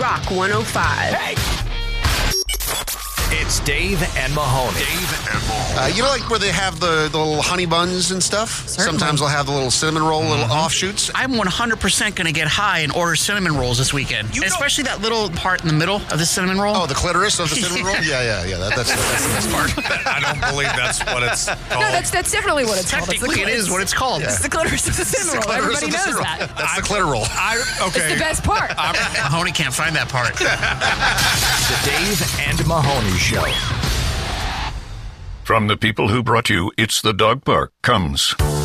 Rock 105. Hey! It's Dave and Mahoney. You know, like where they have the little honey buns and stuff? Certainly. Sometimes they'll have the little cinnamon roll, little offshoots. I'm 100% going to get high and order cinnamon rolls this weekend. You know- Especially that little part in the middle of the cinnamon roll. Oh, the clitoris of the cinnamon roll? Yeah. That's the best part. I don't believe that's what it's called. No, that's definitely what it's called. Technically, it is what it's called. It's the clitoris of the cinnamon roll. Clitoris Everybody of the knows cinnamon roll. that. That's the clitter roll. It's the best part. Mahoney can't find that part. The Dave and Mahoney Show. From the people who brought you It's the Dog Park comes